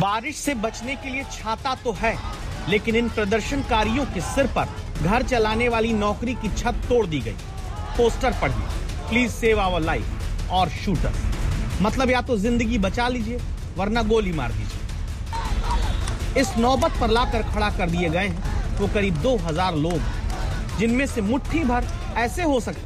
बारिश से बचने के लिए छाता तो है, लेकिन इन प्रदर्शनकारियों के सिर पर घर चलाने वाली नौकरी की छत तोड़ दी गई। पोस्टर पढ़िए, प्लीज सेव आवर लाइफ और शूटर, मतलब या तो जिंदगी बचा लीजिए वरना गोली मार दीजिए। इस नौबत पर लाकर खड़ा कर दिए गए हैं वो करीब 2000 लोग, जिनमें से मुट्ठी भर ऐसे हो सकते